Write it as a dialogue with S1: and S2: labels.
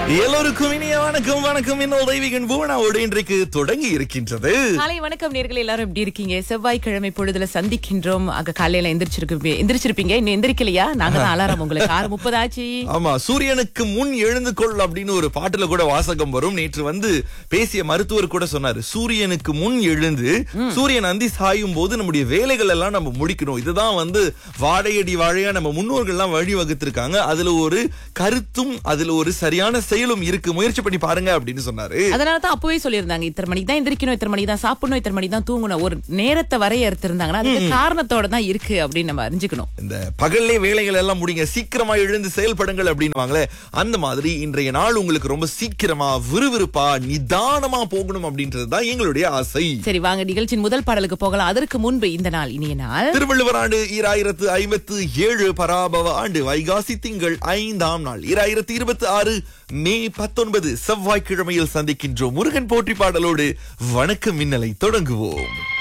S1: எல்லோருக்கும் இனிய வணக்கம். வணக்கம். இன்னொரு தெய்வீகன் பூவனாவோடு இன்றைக்கு தொடங்கி இருக்கின்றது.
S2: காலை வணக்கம் நேயர்களே, எல்லாரும் எப்படி இருக்கீங்க? செவ்வாய்க்கிழமை பொழுதுல சந்திக்கின்றோம். அங்க காலையில எந்திரிச்சிருப்பீங்க. இன்னும் எந்திரிக்கலையா? நாங்க தான் அலாரம் உங்களுக்கு 6:30 ஆச்சு.
S1: ஆமா, சூரியனுக்கு முன் எழுந்து கொள் அப்படின்னு ஒரு பாட்டுல கூட வாசகம் வரும். நேற்று பேசிய மருத்துவர் கூட சொன்னாரு, சூரியனுக்கு முன் எழுந்து சூரியன் அந்தி சாயும் போது நம்முடைய வேலைகள் எல்லாம் நம்ம முடிக்கணும். இதுதான் வாழையடி வாழையா நம்ம முன்னோர்கள் எல்லாம் வழி வகுத்திருக்காங்க. அதுல ஒரு கருத்தும் அதுல ஒரு சரியான செயலும் இருக்கு. முயற்சி பண்ணி பாருங்க அப்படின்னு சொன்னாரு.
S2: அதனாலதான் அப்பவே சொல்லியிருந்தாங்க, இத்தனை மணிக்கு தான் எந்திரிக்கணும், இத்தனை மணிக்கு தான் சாப்பிடணும், இத்தனை மணிக்கு தான் தூங்கணும். ஒரு நேரத்தை வரையறுத்திருந்தாங்கன்னா அதுக்கு காரணத்தோட தான் இருக்கு அப்படின்னு நம்ம அறிஞ்சுக்கணும்.
S1: இந்த பகல்லே வேலைகள் எல்லாம் முடிங்க, சீக்கிரமா எழுந்து செயல்படுங்கள் அப்படின்னு அந்த மாதிரி இன்றைய நாள் உங்களுக்கு ரொம்ப சீக்கிரமா விறுவிறுப்பா நிதானமா போகணும் அப்படின்றதுதான் எங்களுடைய ஆசை.
S2: சரி, வாங்க நிகழ்ச்சியின் முதல் பாடலுக்கு போகலாம். அதற்கு முன்பு இந்த நாள் இனிய நாள்
S1: திருவள்ளுவர் ஆண்டு 2057 பராபவ ஆண்டு வைகாசி திங்கள் 5ஆம் நாள் 2026 மே 19 செவ்வாய்க்கிழமையில் சந்திக்கின்றோம். முருகன் போற்றி பாடலோடு வணக்கம் மின்னலை தொடங்குவோம்.